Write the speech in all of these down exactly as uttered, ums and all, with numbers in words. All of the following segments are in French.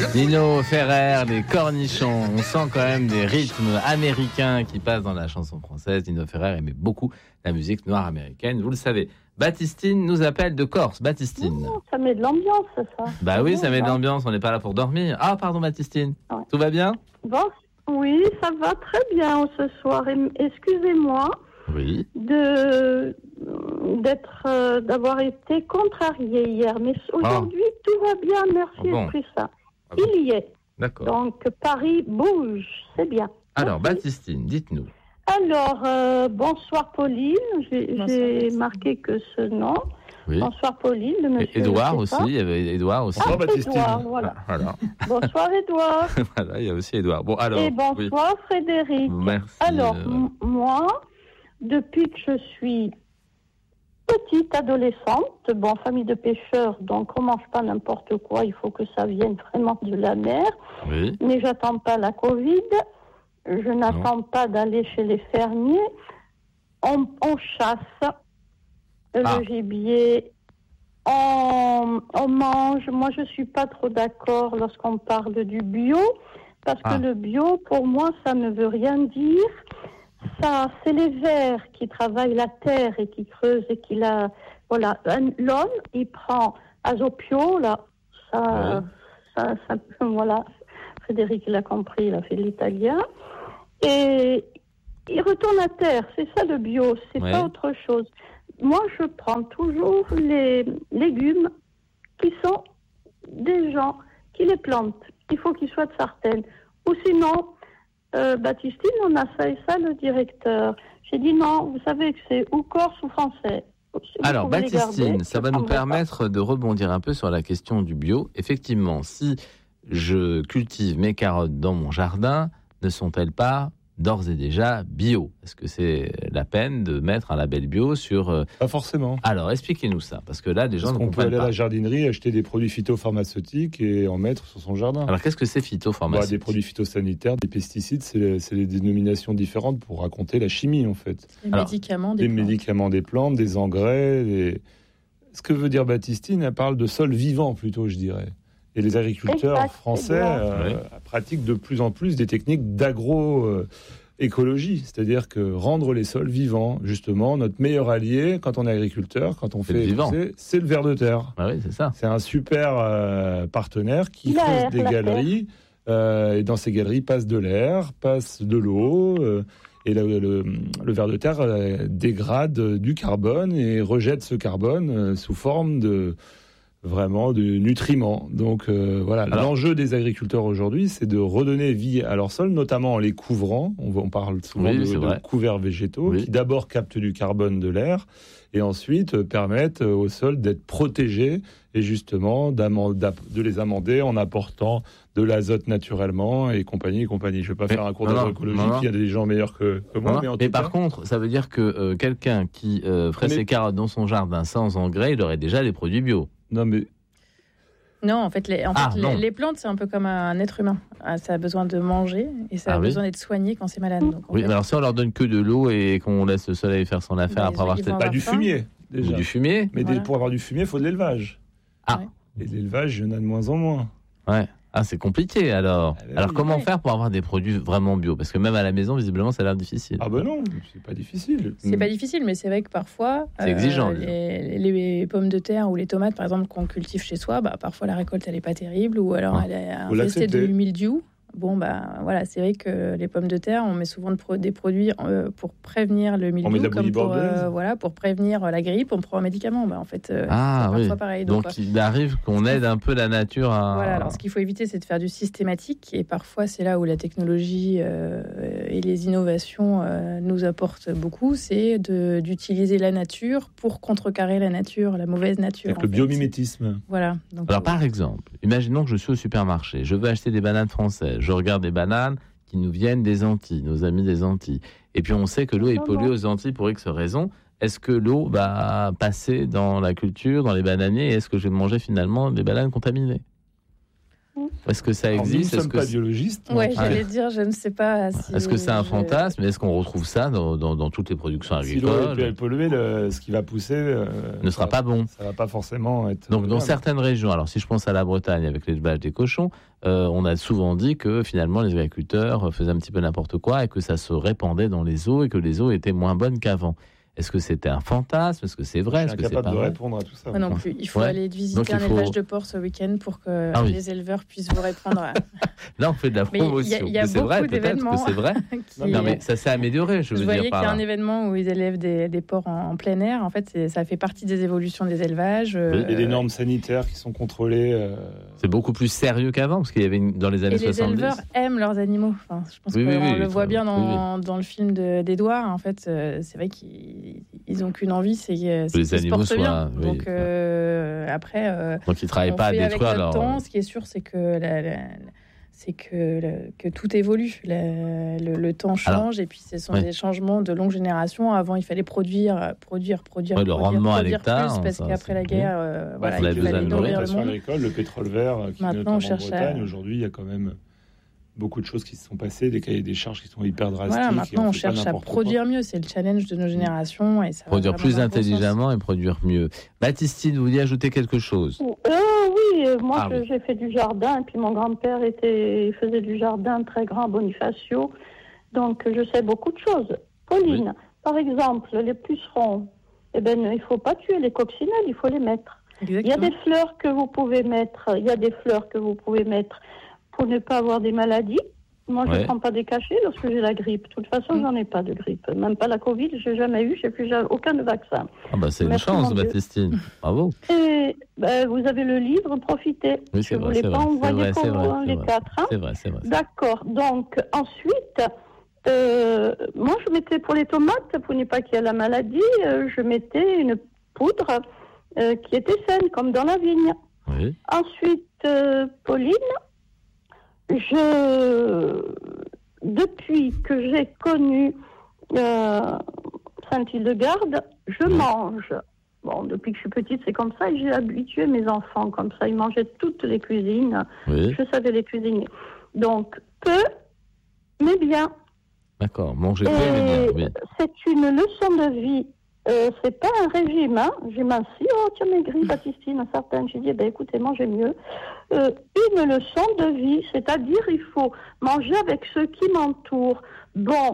Nino Ferrer, les cornichons. On sent quand même des rythmes américains qui passent dans la chanson française. Nino Ferrer aimait beaucoup la musique noire américaine, vous le savez. Baptistine nous appelle de Corse. Baptistine. Oh, ça met de l'ambiance, ça. Bah c'est oui, bon, ça met de hein. l'ambiance. On n'est pas là pour dormir. Ah, pardon, Baptistine. Ouais. Tout va bien? Bon, oui, ça va très bien ce soir. Et, excusez-moi Oui. de d'être, euh, d'avoir été contrariée hier, mais aujourd'hui ah. tout va bien. Merci, ah bon. Esprit Saint. Ah bon. Il y est. D'accord. Donc Paris bouge, c'est bien. Alors, merci. Baptistine, dites-nous. Alors, euh, bonsoir Pauline, j'ai, bonsoir, j'ai marqué que ce nom. Oui. Bonsoir Pauline, de monsieur. Et Édouard aussi, il y avait Édouard aussi. Ah, Baptistine. Édouard, voilà. Ah, voilà. Bonsoir Édouard. Voilà, il y a aussi Édouard. Bon, alors. Et bonsoir oui. Frédéric. Merci. Alors, euh... m- moi, depuis que je suis petite adolescente, bon, famille de pêcheurs, donc on mange pas n'importe quoi, il faut que ça vienne vraiment de la mer. Oui. Mais j'attends pas la Covid. Je n'attends non. pas d'aller chez les fermiers. On, on chasse le ah. gibier, on, on mange. Moi, je suis pas trop d'accord lorsqu'on parle du bio, parce ah. que le bio, pour moi, ça ne veut rien dire. Ça, c'est les vers qui travaillent la terre et qui creusent et qui la... Voilà, un, l'homme, il prend Azopio, là, ça, oui. ça, ça, voilà, Frédéric l'a compris, il a fait l'italien, et il retourne à terre, c'est ça le bio, c'est oui. pas autre chose. Moi, je prends toujours les légumes qui sont des gens qui les plantent. Il faut qu'ils soient de Sartène. Ou sinon, euh, Baptistine, on a ça et ça, le directeur. J'ai dit non, vous savez que c'est ou corse ou français. Vous Alors, Baptistine, garder, ça va nous permettre pas. de rebondir un peu sur la question du bio. Effectivement, si je cultive mes carottes dans mon jardin, ne sont-elles pas d'ores et déjà bio? Est-ce que c'est la peine de mettre un label bio sur... Euh... Pas forcément. Alors, expliquez-nous ça, parce que là, des gens parce ne comprennent pas. On peut aller à la jardinerie, acheter des produits phytopharmaceutiques et en mettre sur son jardin. Alors, qu'est-ce que c'est phytopharmaceutique? bah, Des produits phytosanitaires, des pesticides, c'est, c'est des dénominations différentes pour raconter la chimie, en fait. Les Alors, médicaments des des plantes. médicaments des plantes, des engrais. Des... Ce que veut dire Baptistine, elle parle de sol vivant, plutôt, je dirais. Et les agriculteurs exact, français euh, oui. pratiquent de plus en plus des techniques d'agro... Euh, écologie, c'est-à-dire que rendre les sols vivants, justement, notre meilleur allié quand on est agriculteur, quand on c'est fait pousser, c'est le ver de terre. Ah oui, c'est ça. C'est un super euh, partenaire qui la creuse air, des galeries, euh, et dans ces galeries passe de l'air, passe de l'eau, euh, et le, le, le ver de terre euh, dégrade du carbone et rejette ce carbone euh, sous forme de vraiment de nutriments. Donc euh, voilà, alors, l'enjeu des agriculteurs aujourd'hui, c'est de redonner vie à leur sol, notamment en les couvrant. On, on parle souvent oui, de, de couverts végétaux oui. qui d'abord captent du carbone de l'air et ensuite euh, permettent euh, au sol d'être protégés et justement de les amender en apportant de l'azote naturellement et compagnie et compagnie. Je ne vais pas mais, faire un cours d'agroécologie, il y a des gens meilleurs que, que moi. Non, mais en mais tout par cas, contre, ça veut dire que euh, quelqu'un qui euh, ferait mais... ses carottes dans son jardin sans engrais, il aurait déjà des produits bio. Non, mais... Non, en fait, les, en ah, fait les, les plantes, c'est un peu comme un être humain. Ça a besoin de manger et ça a ah, besoin oui. d'être soigné quand c'est malade. Donc, oui, fait... mais alors si on leur donne que de l'eau et qu'on laisse le soleil faire son affaire bah, après avoir... Pas du fumier, déjà. Ou du fumier. Mais voilà. Pour avoir du fumier, il faut de l'élevage. Ah. Ouais. Et l'élevage, il y en a de moins en moins. Ouais. Ah, c'est compliqué alors. Ah, ben alors oui, comment oui. faire pour avoir des produits vraiment bio? Parce que même à la maison, visiblement, ça a l'air difficile. Ah ben non, c'est pas difficile. C'est mmh. pas difficile, mais c'est vrai que parfois, c'est euh, exigeant. Les, les pommes de terre ou les tomates, par exemple, qu'on cultive chez soi, bah, parfois la récolte elle est pas terrible ou alors ah. elle est infestée de mildiou. Bon, bah voilà, c'est vrai que les pommes de terre, on met souvent de pro- des produits euh, pour prévenir le mildiou, on met de la comme pour, euh, voilà, pour prévenir la grippe, on prend un médicament. Bah, en fait, euh, ah, c'est oui. parfois pareil. Donc, Donc il arrive qu'on aide un peu la nature à... Voilà, alors ce qu'il faut éviter, c'est de faire du systématique. Et parfois, c'est là où la technologie euh, et les innovations euh, nous apportent beaucoup. C'est de, d'utiliser la nature pour contrecarrer la nature, la mauvaise nature. Avec le fait. Biomimétisme. Voilà. Donc, alors, par exemple, imaginons que je suis au supermarché, je veux acheter des bananes françaises. Je regarde des bananes qui nous viennent des Antilles, nos amis des Antilles. Et puis on sait que l'eau est polluée aux Antilles pour X raisons. Est-ce que l'eau va passer dans la culture, dans les bananiers, et est-ce que je vais manger finalement des bananes contaminées? Est-ce que ça existe? Alors, nous ne sommes est-ce que pas biologistes. Ouais, j'allais dire, je ne sais pas. Si est-ce que c'est un je... fantasme? Est-ce qu'on retrouve ça dans, dans, dans toutes les productions agricoles? Si l'eau est polluée, le, ce qui va pousser euh, ne sera ça, pas bon. Ça ne va pas forcément être. Donc, dans bien. certaines régions, alors si je pense à la Bretagne avec l'élevage des cochons, euh, on a souvent dit que finalement les agriculteurs faisaient un petit peu n'importe quoi et que ça se répandait dans les eaux et que les eaux étaient moins bonnes qu'avant. Est-ce que c'était un fantasme? Est-ce que c'est vrai? Je suis incapable de répondre à tout ça. Moi non plus. Il faut ouais. aller visiter un faut... élevage de porc ce week-end pour que ah oui. les éleveurs puissent vous répondre. À... Là, on fait de la promotion. Il y a, y a c'est beaucoup vrai, d'événements. C'est vrai. Qui... Non, mais ça s'est amélioré, je veux je dire. Vous voyez qu'il y a un événement où ils élèvent des, des porcs en, en plein air. En fait, c'est, ça fait partie des évolutions des élevages. Euh... Il y a des normes sanitaires qui sont contrôlées. Euh... C'est beaucoup plus sérieux qu'avant, parce qu'il y avait une... dans les années Et soixante-dix. Les éleveurs aiment leurs animaux. Enfin, je pense oui, qu'on oui, oui, le oui, voit bien dans, oui. dans le film de, d'Edouard. En fait, c'est vrai qu'ils n'ont qu'une envie, c'est que les animaux soient. Bien. Oui, Donc euh, après, euh, donc ils travaillent pas à détruire leur. Temps, ce qui est sûr, c'est que la, la, c'est que, la, que tout évolue. La, le, le temps change Alors, et puis ce sont oui. des changements de longue génération. Avant, il fallait produire, produire, produire, ouais, produire, le rendement produire à l'hectare, plus, parce ça, qu'après la guerre, euh, voilà, il fallait nourrir le monde. Agricole, le pétrole vert, qui Maintenant, on cherche en Bretagne. à... Aujourd'hui, il y a quand même beaucoup de choses qui se sont passées, des cahiers des charges qui sont hyper drastiques. Voilà, maintenant, on, on cherche à produire quoi. mieux. C'est le challenge de nos générations. Et ça produire plus intelligemment et produire mieux. Baptistine, vous vouliez ajouter quelque chose? euh, Oui, moi, ah, je, oui. j'ai fait du jardin. Et puis, mon grand-père était, faisait du jardin très grand à Bonifacio. Donc, je sais beaucoup de choses. Pauline, oui. par exemple, les pucerons, eh ben, il ne faut pas tuer les coccinelles, il faut les mettre. Exactement. Il y a des fleurs que vous pouvez mettre. Il y a des fleurs que vous pouvez mettre pour ne pas avoir des maladies. Moi, je ne ouais. prends pas des cachets lorsque j'ai la grippe. De toute façon, mmh. j'en ai pas de grippe. Même pas la Covid, je n'ai jamais eu, je n'ai plus aucun vaccin. Ah bah c'est Merci une chance, Baptistine. Bravo. Et ben, vous avez le livre, profitez. Oui, c'est je ne vrai, voulais c'est pas vrai, envoyer pour vrai, vous, les vrai. quatre. Hein. C'est vrai, c'est vrai. D'accord. Donc, ensuite, euh, moi, je mettais pour les tomates, pour ne pas qu'il y ait la maladie, euh, je mettais une poudre euh, qui était saine, comme dans la vigne. Oui. Ensuite, euh, Pauline, je, depuis que j'ai connu euh, Saint-Hildegarde, je oui. mange. Bon, depuis que je suis petite, c'est comme ça, et j'ai habitué mes enfants comme ça. Ils mangeaient toutes les cuisines. Oui. Je savais les cuisiner. Donc, peu, mais bien. D'accord, manger peu, mais bien. Oui. C'est une leçon de vie. Euh, c'est pas un régime, hein. J'ai minci, oh, tu as maigri, Baptistine, certaines. J'ai dit, eh ben, écoutez, mangez mieux. Euh, une leçon de vie, c'est-à-dire, il faut manger avec ceux qui m'entourent. Bon,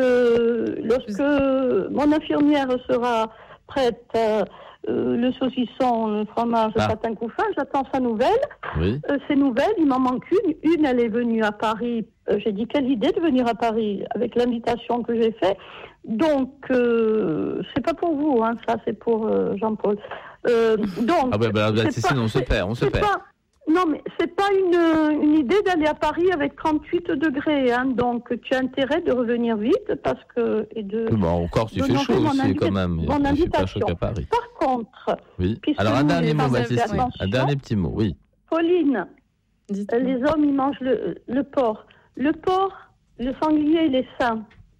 je, lorsque mon infirmière sera prête, euh, euh, le saucisson, le fromage, le ah. patin couffin, j'attends sa nouvelle. Oui. Euh, ces nouvelles, il m'en manque une. Une, elle est venue à Paris. Euh, j'ai dit, quelle idée de venir à Paris avec l'invitation que j'ai faite. Donc, euh, c'est pas pour vous, hein, ça, c'est pour euh, Jean-Paul. Euh, donc, ah ben, bah, bah, c'est pas, on se perd, on se perd. Pas, non, mais c'est pas une, une idée d'aller à Paris avec trente-huit degrés, hein, donc tu as intérêt de revenir vite parce que et de. Bon, encore, il fait chaud aussi invita- quand même. Mon il invitation. fait pas chaud qu'à Paris. Par contre, oui. Alors un dernier mot, Baptiste, un dernier petit mot, oui. Pauline, Dites-moi. Les hommes ils mangent le, le porc, le porc, le sanglier, il est sain.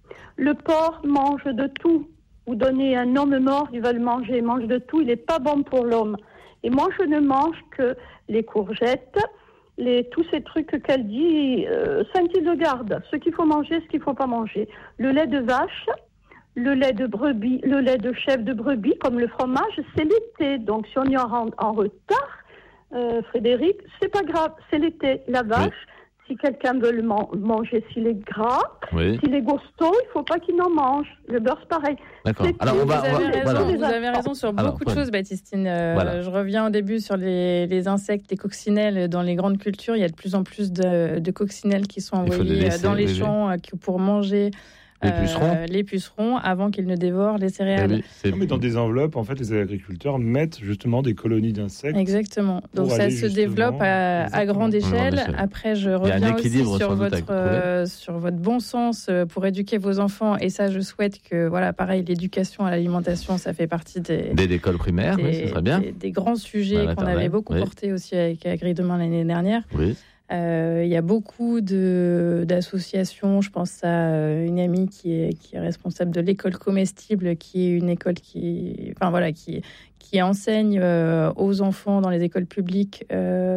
Le porc mange de tout. Vous donnez un homme mort, il va le manger, il mange de tout, il n'est pas bon pour l'homme. Et moi, je ne mange que les courgettes, les, tous ces trucs qu'elle dit, euh, Saint-Hildegarde, ce qu'il faut manger, ce qu'il ne faut pas manger. Le lait de vache, le lait de brebis, le lait de chèvre de brebis, comme le fromage, c'est l'été. Donc, si on est en, en retard, euh, Frédéric, c'est pas grave, c'est l'été. La vache, oui. Si quelqu'un veut le man- manger, s'il est gras, oui. S'il est costaud, il ne faut pas qu'il en mange. Le beurre, c'est pareil. D'accord. C'est Alors, on va, vous, avez on va, raison, voilà. vous avez raison sur beaucoup Alors, de ouais. choses, Baptistine. Euh, voilà. Je reviens au début sur les, les insectes, les coccinelles. Dans les grandes cultures, il y a de plus en plus de, de coccinelles qui sont envoyées les laisser, dans les oui, champs oui. pour manger. Les pucerons. Euh, les pucerons avant qu'ils ne dévorent les céréales. Oui, c'est... Mais dans des enveloppes, en fait, les agriculteurs mettent justement des colonies d'insectes. Exactement. Donc ça se développe à, à grande échelle. Grande Après, je reviens aussi sur votre, euh, sur votre bon sens pour éduquer vos enfants. Et ça, je souhaite que, voilà, pareil, l'éducation à l'alimentation, ça fait partie des... Dès l'école primaire, des, oui, ce serait bien. Des, des grands sujets qu'on avait beaucoup oui. portés aussi avec Agri Demain l'année dernière. Oui. Il euh, y a beaucoup de, d'associations. Je pense à une amie qui est, qui est responsable de l'école comestible, qui est une école qui, enfin voilà, qui, qui enseigne euh, aux enfants dans les écoles publiques euh,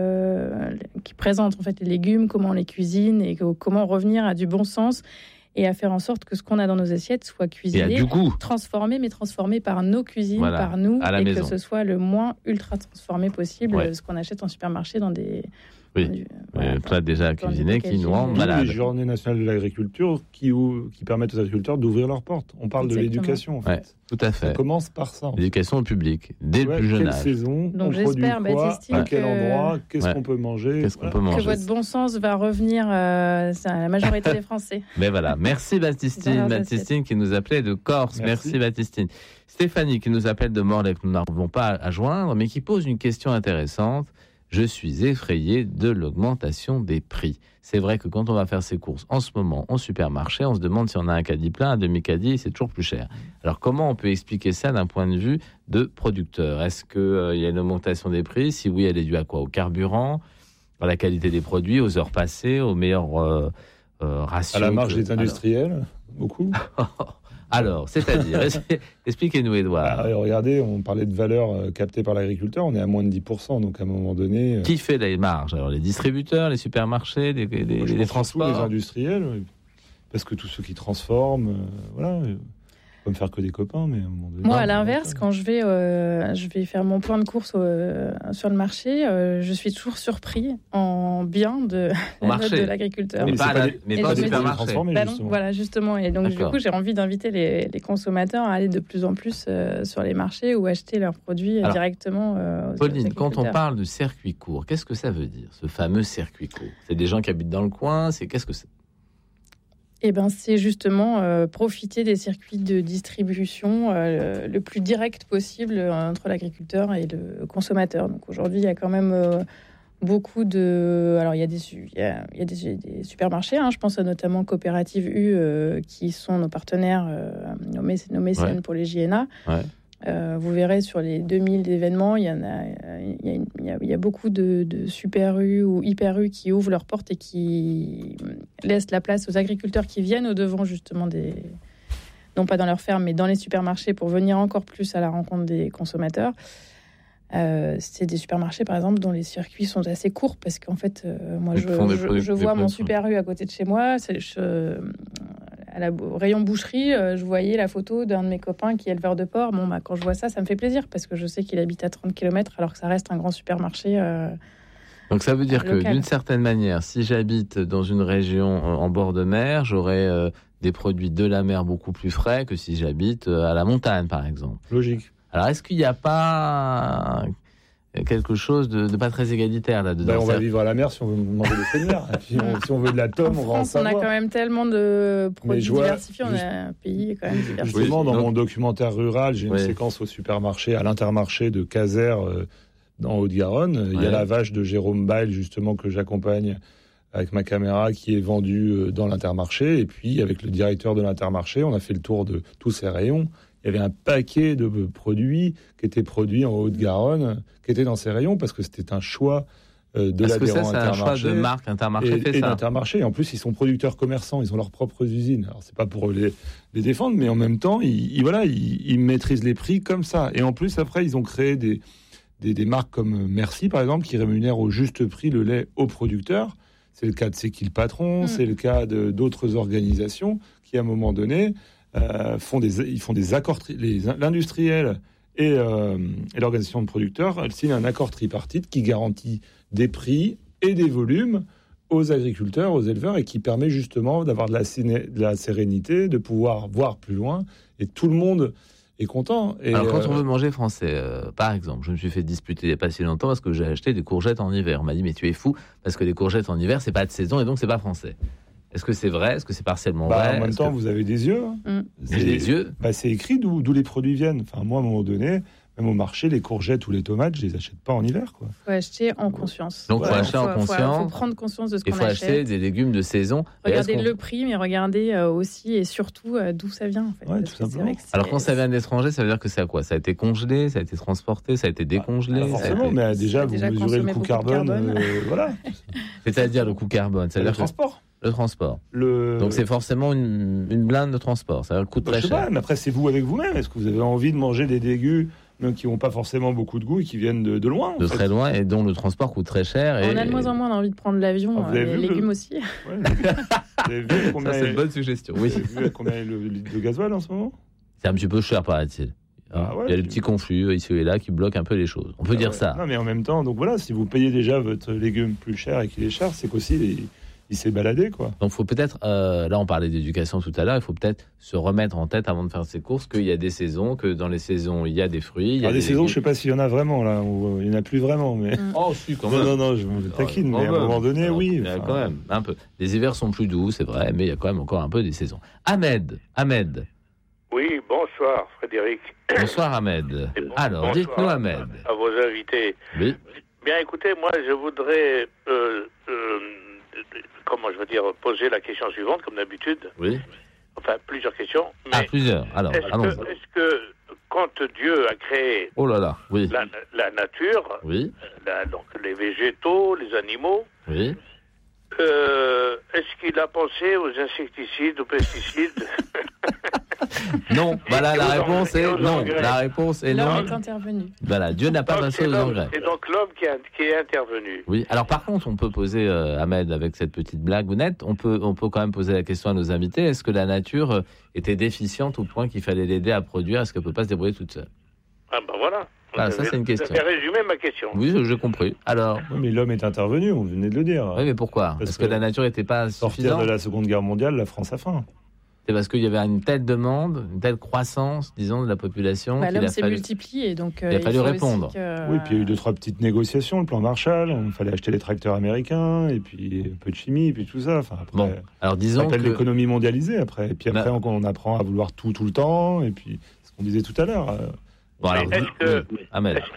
euh, qui présente en fait les légumes, comment on les cuisine et comment revenir à du bon sens et à faire en sorte que ce qu'on a dans nos assiettes soit cuisiné, du goût. transformé, mais transformé par nos cuisines, voilà, par nous, à la et maison. que ce soit le moins ultra transformé possible, ouais. ce qu'on achète en supermarché dans des... Oui, du, voilà, plat déjà cuisiné qui nous rend malades. Les journées nationales de l'agriculture qui, ou, qui permettent aux agriculteurs d'ouvrir leurs portes. On parle Exactement. de l'éducation, en fait. Ouais, tout à fait. Ça commence par ça. L'éducation au public, dès ouais, le plus jeune quelle âge. Saison, Donc on j'espère, produit quoi, Baptistine, à quel que... endroit, qu'est-ce ouais. qu'on peut manger. Qu'est-ce qu'on voilà. peut manger. Que votre bon sens va revenir euh, à la majorité des Français. Mais voilà, merci Baptistine, Baptistine qui nous appelait de Corse. Merci, merci Baptistine. Stéphanie qui nous appelle de Morlaix, que nous n'arrivons pas à joindre, mais qui pose une question intéressante. Je suis effrayé de l'augmentation des prix. C'est vrai que quand on va faire ses courses en ce moment en supermarché, on se demande si on a un caddie plein, un demi-caddie, c'est toujours plus cher. Alors comment on peut expliquer ça d'un point de vue de producteur ? Est-ce qu'il euh, y a une augmentation des prix ? Si oui, elle est due à quoi ? Au carburant, à la qualité des produits, aux heures passées, aux meilleurs euh, euh, ratios ? À la marge que... des industriels, Alors... beaucoup Alors, c'est-à-dire, expliquez-nous, Édouard. Ah, regardez, on parlait de valeur euh, captée par l'agriculteur, on est à moins de dix pour cent, donc à un moment donné... Euh... Qui fait les marges ? Alors, les distributeurs, les supermarchés, les, les, les, les transports ? Les industriels, parce que tous ceux qui transforment, euh, voilà... pas me faire que des copains, mais à un moment donné... Moi, à l'inverse, quand je vais, euh, je vais faire mon plan de course euh, sur le marché, euh, je suis toujours surpris en bien de la note de l'agriculteur. Mais, mais pas, pas, la, mais pas au supermarché. Bah non, voilà, justement. Et donc, D'accord. du coup, j'ai envie d'inviter les, les consommateurs à aller de plus en plus euh, sur les marchés ou acheter leurs produits Alors, directement euh, aux Pauline, quand on parle de circuit court, qu'est-ce que ça veut dire, ce fameux circuit court ? C'est des gens qui habitent dans le coin, c'est qu'est-ce que c'est ? Eh ben, c'est justement euh, profiter des circuits de distribution euh, le plus direct possible euh, entre l'agriculteur et le consommateur. Donc aujourd'hui, il y a quand même euh, beaucoup de... Alors, il y a des, il y a, il y a des, des supermarchés, hein, je pense à notamment Coopérative U, euh, qui sont nos partenaires, euh, nos, méc- nos mécènes ouais. pour les J N A. Ouais. Euh, vous verrez sur les deux mille événements, il y en a, il y a, une, il y a, il y a beaucoup de, de super U ou hyper U qui ouvrent leurs portes et qui laissent la place aux agriculteurs qui viennent au devant justement des, non pas dans leurs fermes, mais dans les supermarchés pour venir encore plus à la rencontre des consommateurs. Euh, c'est des supermarchés par exemple dont les circuits sont assez courts parce qu'en fait, euh, moi je, je, je vois mon super U à côté de chez moi. C'est, je, à la, au rayon boucherie, euh, je voyais la photo d'un de mes copains qui est éleveur de porc. Bon, bah, quand je vois ça, ça me fait plaisir parce que je sais qu'il habite à trente kilomètres alors que ça reste un grand supermarché. Euh, Donc ça veut dire local. Que d'une certaine manière, si j'habite dans une région en bord de mer, j'aurai euh, des produits de la mer beaucoup plus frais que si j'habite à la montagne, par exemple. Logique. Alors est-ce qu'il n'y a pas quelque chose de, de pas très égalitaire là-dedans? Ben, on va vivre à la mer si on veut manger des fruits de mer. Et puis on, si on veut de la tome, on va en savoir. On a quand même tellement de produits vois, diversifiés, on a un pays quand même diversifié. Justement, dans mon documentaire rural, j'ai une oui. séquence au supermarché, à l'Intermarché de Caser, euh, dans Haute-Garonne. Ouais. Il y a la vache de Jérôme Bail, justement, que j'accompagne avec ma caméra, qui est vendue dans l'Intermarché. Et puis, avec le directeur de l'Intermarché, on a fait le tour de tous ces rayons. Il y avait un paquet de produits qui étaient produits en Haute-Garonne, qui étaient dans ces rayons, parce que c'était un choix euh, de Est-ce l'adhérent que ça, c'est Intermarché. Un choix de marque Intermarché et, fait et ça. Intermarché. Et en plus, ils sont producteurs commerçants, ils ont leurs propres usines. Alors, c'est pas pour les, les défendre, mais en même temps, ils, ils, voilà, ils, ils maîtrisent les prix comme ça. Et en plus, après, ils ont créé des, des, des marques comme Merci, par exemple, qui rémunèrent au juste prix le lait aux producteurs. C'est le cas de C'est qui le patron, mmh. c'est le cas de, d'autres organisations qui, à un moment donné, Euh, font des, ils font des accords, tri- les, l'industriel et, euh, et l'organisation de producteurs, elles signent un accord tripartite qui garantit des prix et des volumes aux agriculteurs, aux éleveurs, et qui permet justement d'avoir de la, ciné, de la sérénité, de pouvoir voir plus loin, et tout le monde est content. Et Alors quand euh, on veut manger français, euh, par exemple, je me suis fait disputer il n'y a pas si longtemps parce que j'ai acheté des courgettes en hiver. On m'a dit mais tu es fou, parce que les courgettes en hiver, c'est pas de saison, et donc c'est pas français. Est-ce que c'est vrai? Est-ce que c'est partiellement bah, vrai? En même Est-ce temps, que... vous avez des yeux. Hein. Mmh. J'ai des yeux. Bah, c'est écrit d'où, d'où les produits viennent. Enfin, moi, à un moment donné, même au marché, les courgettes ou les tomates, je les achète pas en hiver, quoi. Faut acheter en conscience. Donc, il faut acheter en faut, conscience. Il faut prendre conscience de ce qu'on achète. Il faut acheter des légumes de saison. Regardez le prix, mais regardez euh, aussi et surtout euh, d'où ça vient. En fait, ouais, tout simplement. Alors, quand ça vient de l'étranger, ça veut dire que c'est à quoi? Ça a été congelé, ça a été transporté, ça a été décongelé. Ah, forcément, été... mais déjà, vous déjà mesurez le coût carbone. carbone. Euh, voilà. C'est-à-dire le coût carbone. C'est le transport. Le transport. Le... Donc c'est forcément une, une blinde de transport. Ça coûte bah, très je sais cher. Pas, mais après, c'est vous avec vous-même. Est-ce que vous avez envie de manger des légumes mais qui n'ont pas forcément beaucoup de goût et qui viennent de, de loin. De en fait. très loin et dont le transport coûte très cher. On et... a de moins en moins envie de prendre l'avion, Ah, euh, les légumes le... aussi. Ouais, vous avez vu combien Ça, c'est une bonne suggestion. Oui. Vous avez vu combien est le litre de gasoil en ce moment? C'est un petit peu cher, paraît-il. Ah ouais, il y a les tu... petits conflits ici et là qui bloquent un peu les choses. On peut ah dire ouais. ça. Non, mais en même temps, donc voilà, si vous payez déjà votre légume plus cher et qu'il est cher, c'est qu'aussi il, il s'est baladé, quoi. Donc, faut peut-être, euh, là, on parlait d'éducation tout à l'heure, il faut peut-être se remettre en tête avant de faire ses courses qu'il y a des saisons, que dans les saisons, il y a des fruits. Il y a Alors, des, des saisons, légumes. je sais pas s'il y en a vraiment là, ou il y en a plus vraiment, mais. Mm. Oh, si, quand non, même. non, non, je me taquine, Quand mais à un même. moment donné, Alors, oui. Il y a enfin... quand même un peu. Les hivers sont plus doux, c'est vrai, mais il y a quand même encore un peu des saisons. Ahmed, Ahmed. Oui, bonsoir Frédéric. Bonsoir Ahmed. Bon, Alors, bonsoir dites-nous Ahmed. À vos invités. Oui. Bien écoutez, moi je voudrais, euh, euh, comment je veux dire, poser la question suivante comme d'habitude. Oui. Enfin, plusieurs questions. Mais Ah, plusieurs. Alors, est-ce, allons-y. que, est-ce que quand Dieu a créé Oh là là, oui. la, la nature, Oui, la, donc les végétaux, les animaux, oui. euh, est-ce qu'il a pensé aux insecticides, aux pesticides? Non, voilà, Et la aux réponse engrais, est et aux non. engrais. La réponse est L'homme non. est intervenu. Voilà, Dieu n'a pas Donc, pensé c'est aux l'homme- engrais. C'est donc l'homme qui, a- qui est intervenu. Oui, alors par contre, on peut poser, euh, Ahmed, avec cette petite blague honnête, on peut, on peut quand même poser la question à nos invités, est-ce que la nature euh, était déficiente au point qu'il fallait l'aider à produire, est-ce qu'elle ne peut pas se débrouiller toute seule? Ah ben voilà. Voilà, Vous ça, avez- c'est une question. Vous avez résumé ma question. Oui, j'ai compris. Alors, Oui, mais l'homme est intervenu, on venait de le dire. oui, mais pourquoi? Parce, Parce que, que la nature n'était pas Sortir suffisante. de la Seconde Guerre mondiale, la France a faim. C'est parce qu'il y avait une telle demande, une telle croissance, disons, de la population. Bah, qu'il l'homme a s'est fallu... multiplié, donc Il a euh, fallu faut répondre. aussi que- Oui, puis il y a eu deux, trois petites négociations, le plan Marshall, il fallait acheter les tracteurs américains, et puis un peu de chimie, et puis tout ça. Enfin, après, Bon, alors ça disons s'appelle que... l'économie mondialisée, après. Et puis après, Bah- on, on apprend à vouloir tout, tout le temps, et puis ce qu'on disait tout à l'heure. euh, Bon, alors, Est-ce que- oui, Ahmed. Est-ce